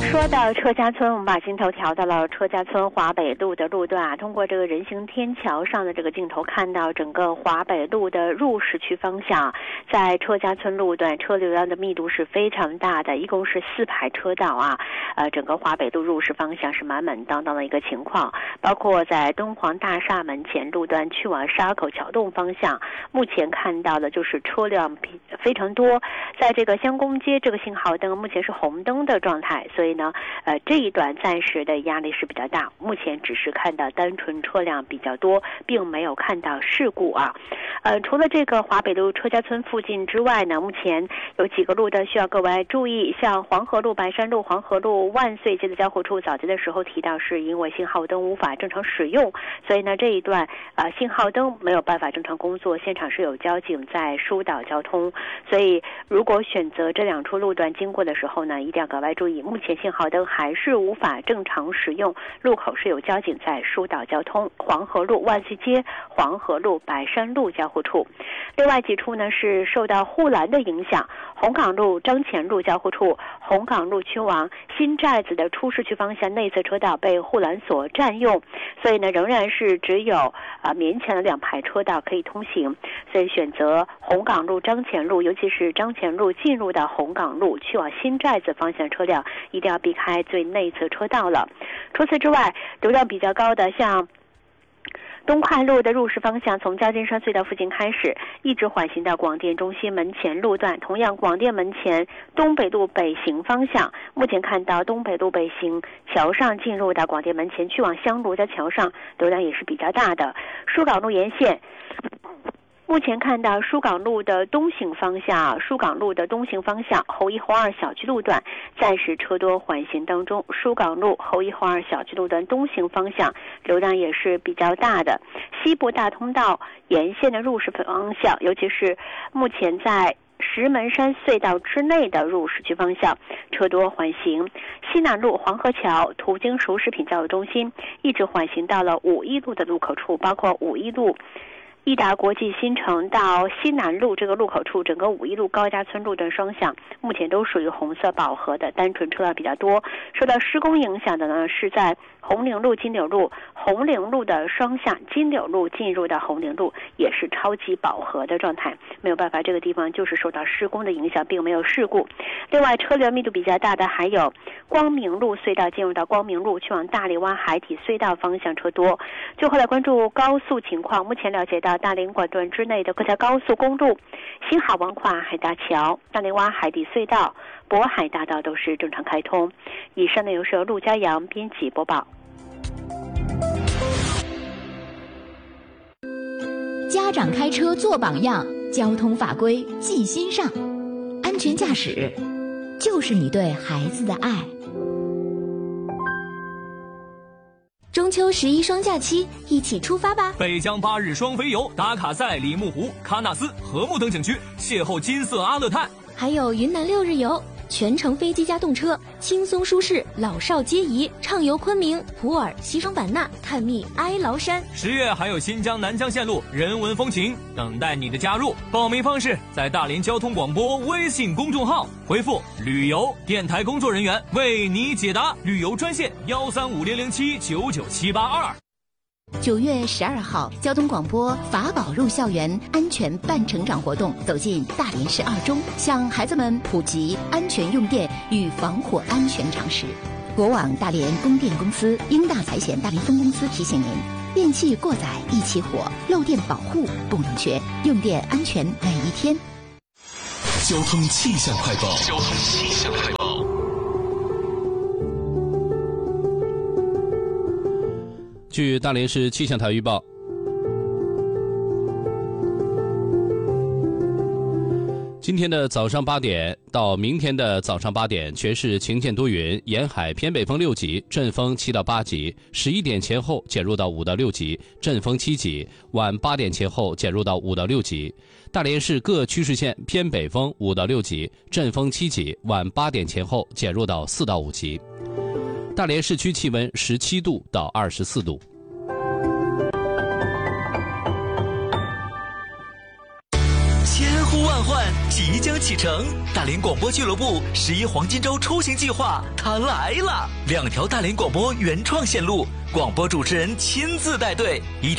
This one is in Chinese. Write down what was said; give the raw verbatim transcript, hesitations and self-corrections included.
说到车家村，我们把镜头调到了车家村华北路的路段啊。通过这个人行天桥上的这个镜头，看到整个华北路的入市区方向，在车家村路段车流量的密度是非常大的，一共是四排车道啊。呃，整个华北路入市方向是满满当当的一个情况，包括在敦煌大厦门前路段去往沙口桥洞方向，目前看到的就是车辆非常多。在这个襄公街这个信号灯目前是红灯的状态，所以呢，呃，这一段暂时的压力是比较大。目前只是看到单纯车辆比较多，并没有看到事故啊。呃，除了这个华北路车家村附近之外呢，目前有几个路段需要各位注意，像黄河路、白山路、黄河路万岁街的交汇处，早节的时候提到是因为信号灯无法正常使用，所以呢这一段呃信号灯没有办法正常工作，现场是有交警在疏导交通，所以如果选择这两处路段经过的时候呢，一定要格外注意，目前信号灯还是无法正常使用，路口是有交警在疏导交通。黄河路万岁街、黄河路白山路交汇处，另外几处呢是受到护栏的影响，红岗路张前路交汇处，红岗路去往新寨子的出市区方向内侧车道被护栏所占用，所以呢仍然是只有啊、呃、勉强的两排车道可以通行，所以选择红岗路张前路，尤其是张前路进入到红岗路去往新寨子方向车辆一定要避开最内侧车道了。除此之外，流量比较高的像东快路的入市方向，从交金山隧道附近开始，一直缓行到广电中心门前路段。同样，广电门前东北路北行方向，目前看到东北路北行桥上进入到广电门前去往香炉的桥上，流量也是比较大的。疏港路沿线，目前看到疏港路的东行方向，疏港路的东行方向侯一侯二小区路段暂时车多缓行当中，疏港路侯一侯二小区路段东行方向流量也是比较大的。西部大通道沿线的入市方向，尤其是目前在石门山隧道之内的入市区方向车多缓行。西南路黄河桥途经熟食品教育中心，一直缓行到了五一路的路口处，包括五一路益达国际新城到西南路这个路口处，整个五一路高家村路段双向目前都属于红色饱和的，单纯车辆比较多。受到施工影响的呢，是在红岭路、金柳路、红岭路的双向，金柳路进入到红岭路也是超级饱和的状态，没有办法，这个地方就是受到施工的影响，并没有事故。另外，车流密度比较大的还有光明路隧道进入到光明路去往大林湾海底隧道方向车多。最后来关注高速情况，目前了解到大林管段之内的各条高速公路、新海湾跨海大桥、大林湾海底隧道、渤海大道都是正常开通。以上内容是由陆家阳编辑播报。 家长开车做榜样，交通法规记心上，安全驾驶就是你对孩子的爱。中秋十一双假期，一起出发吧！ 北疆八日双飞游，打卡在里木湖、喀纳斯、禾木等景区，邂逅金色阿勒泰。 还有云南六日游，全程飞机加动车，轻松舒适，老少皆宜，畅游昆明、普洱、西双版纳，探秘哀牢山。 十月还有新疆南疆线路人文风情等待你的加入。报名方式在大连交通广播微信公众号回复旅游，电台工作人员为你解答。旅游专线幺三五零零七九九七八二。 九月十二号，交通广播法宝入校园安全伴成长活动走进大连市二中，向孩子们普及安全用电与防火安全常识。国网大连供电公司、英大财险大连分公司提醒您：电器过载易起火，漏电保护不能缺，用电安全每一天。 交通气象快报。交通气象快报。 据大连市气象台预报，今天的早上八点到明天的早上八点，全市晴间多云，沿海偏北风六级，阵风七到八级；十一点前后减弱到五到六级，阵风七级；晚八点前后减弱到五到六级。大连市各区市县偏北风五到六级，阵风七级；晚八点前后减弱到四到五级。大连市区气温十七度到二十四度。 千呼万唤即将启程，大连广播俱乐部十一黄金周出行计划它来了，两条大连广播原创线路，广播主持人亲自带队，一